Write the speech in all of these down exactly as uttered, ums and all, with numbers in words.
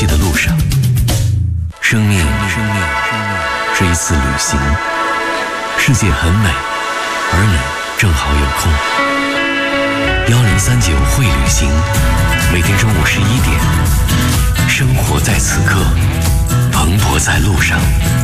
悉的路上。生命，生命，生命是一次旅行。世界很美，而你正好有空。幺零三九会旅行，每天中午十一点，生活在此刻，蓬勃在路上。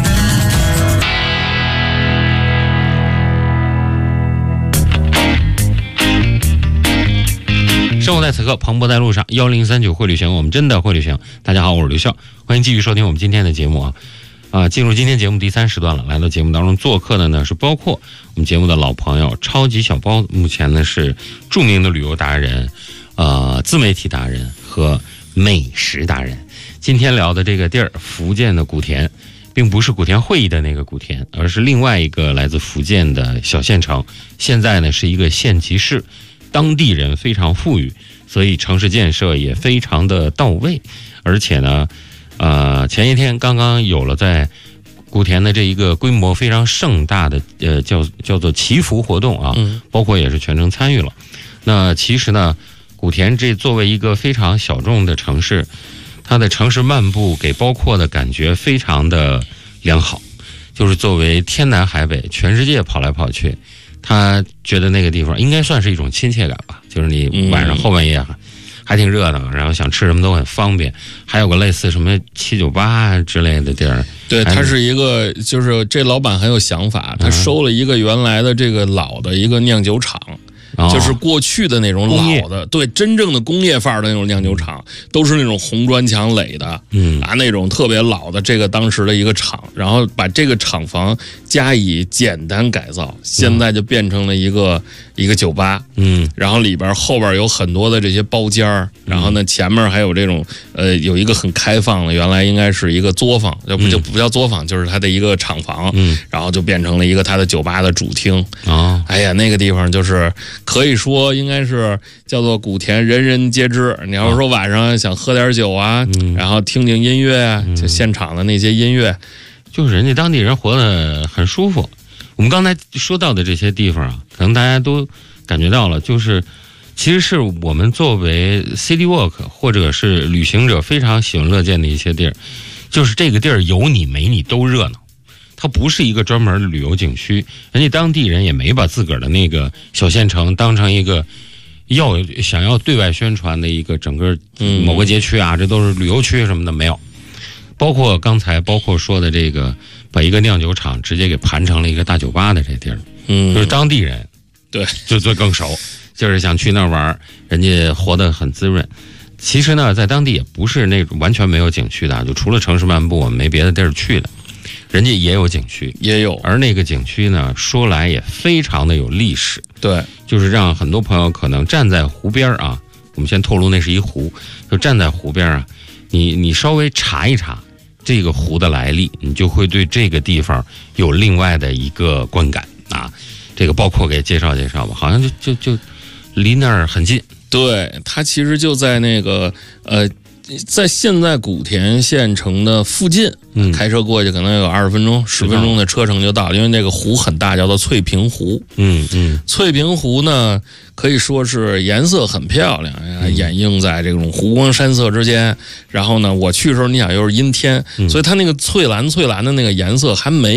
生活在此刻，蓬勃在路上。幺零三九会旅行，我们真的会旅行。大家好，我是刘笑，欢迎继续收听我们今天的节目啊啊！进入今天节目第三时段了。来到节目当中做客的呢是包括我们节目的老朋友超级小包，目前呢是著名的旅游达人、呃自媒体达人和美食达人。今天聊的这个地儿，福建的古田，并不是古田会议的那个古田，而是另外一个来自福建的小县城。现在呢是一个县级市。当地人非常富裕，所以城市建设也非常的到位，而且呢，呃，前一天刚刚有了在古田的这一个规模非常盛大的呃叫叫做祈福活动啊， 嗯， 包括也是全程参与了。那其实呢，古田这作为一个非常小众的城市，它的城市漫步给包括的感觉非常的良好，就是作为天南海北全世界跑来跑去。他觉得那个地方应该算是一种亲切感吧，就是你晚上后半夜还挺热闹，然后想吃什么都很方便，还有个类似什么七九八之类的地儿。 对，他是一个，就是这老板很有想法，他收了一个原来的这个老的一个酿酒厂。 哦、 就是过去的那种老的，对，真正的工业范儿的那种酿酒厂，都是那种红砖墙垒的， 嗯啊，那种特别老的这个当时的一个厂，然后把这个厂房加以简单改造，现在就变成了一个、嗯、一个酒吧， 嗯， 然后里边后边有很多的这些包间儿，然后呢前面还有这种呃有一个很开放的，原来应该是一个作坊，就不就不叫作坊，就是它的一个厂房， 嗯， 然后就变成了一个它的酒吧的主厅， 哦， 哎呀，那个地方就是。可以说应该是叫做古田人人皆知。你要是说晚上想喝点酒啊，嗯、然后听听音乐啊，就现场的那些音乐， 嗯、就是人家当地人活得很舒服。我们刚才说到的这些地方啊，可能大家都感觉到了，就是其实是我们作为 city walk 或者是旅行者非常喜闻乐见的一些地儿，就是这个地儿有你没你都热闹。它不是一个专门的旅游景区，人家当地人也没把自个儿的那个小县城当成一个要想要对外宣传的一个整个某个街区啊，嗯、这都是旅游区什么的没有。包括刚才包括说的这个，把一个酿酒厂直接给盘成了一个大酒吧的这地儿， 嗯， 就是当地人对就就更熟，就是想去那儿玩，人家活得很滋润。其实呢，在当地也不是那种完全没有景区的，就除了城市漫步，我们没别的地儿去的。人家也有景区， 也有， 而那个景区呢，说来也非常的有历史。 对， 就是让很多朋友可能站在湖边啊，我们先透露那是一湖，就站在湖边啊，你你稍微查一查这个湖的来历，你就会对这个地方有另外的一个观感啊。这个包括给介绍介绍吧，好像就就就离那儿很近。 对，它其实就在那个呃。在现在古田县城的附近，嗯，开车过去可能有二十分钟、十分钟的车程就到了。因为那个湖很大，叫做翠屏湖。 嗯嗯， 翠屏湖呢，可以说是颜色很漂亮呀，嗯、掩映在这种湖光山色之间。然后呢，我去的时候，你想又是阴天，嗯、所以它那个翠蓝翠蓝的那个颜色还没